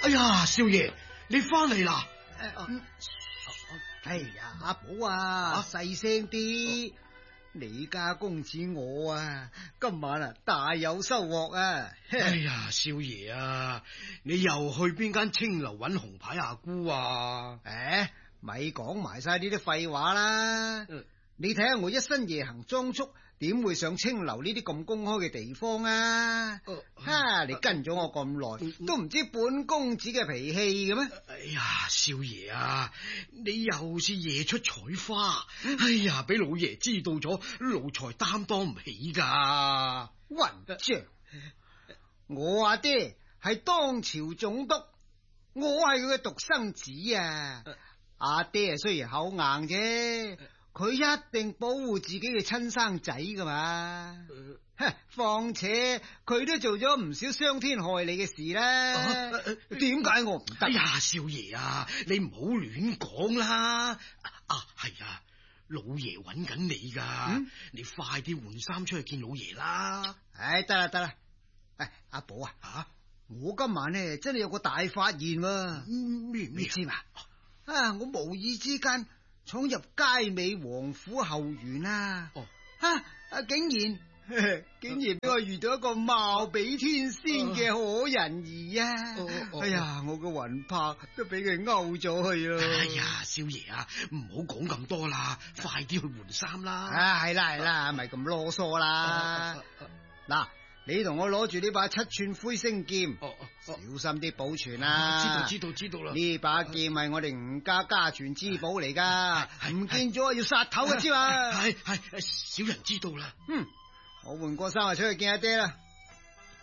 哎呀，少爺，你翻嚟啦！ 哎呀，阿寶啊，細聲啲，你家公子我啊，今晚啊大有收穫啊！ 哎呀，少爺啊，你又去邊間青樓揾紅牌阿姑啊？ 咪講埋晒呢啲廢話啦！你睇下我一身夜行裝束，點會上青樓呢啲咁公開嘅地方啊？你跟咗我咁耐，都唔知本公子嘅脾氣嘅咩？ 哎呀，少爺啊，你又是夜出採花，哎呀，俾老爺知道咗，奴才擔當唔起噶。 混賬！我阿爹係當朝總督，我係佢嘅獨生子啊！阿爹雖然口硬啫，佢一定保護自己嘅親生仔噶嘛。況且佢都做咗唔少傷天害理嘅事啦。點解我唔得？ 哎呀，少爺啊，你唔好亂講啦。係啊，老爺揾緊你噶，你快啲換衫出去見老爺啦。 得啦。阿寶啊，我今晚呢真係有個大發現喎。 咩你知嘛？我無意之間闖入佳美王府後園啊！竟然俾我遇到一個貌比天仙嘅可人兒啊！哎呀，我個魂魄都俾佢勾咗去咯！ 哎呀，少爺啊，唔好講咁多啦，快啲去換衫啦！ 係啦，咪咁囉嗦啦！嗱，你同我攞住呢把7寸灰星劍，小心啲保存啊！ 知道啦。 呢把劍係我哋吳家家傳之寶嚟噶，唔見咗要殺頭嘅知嘛？ 係，小人知道啦。 我換過衫就出去見阿爹啦。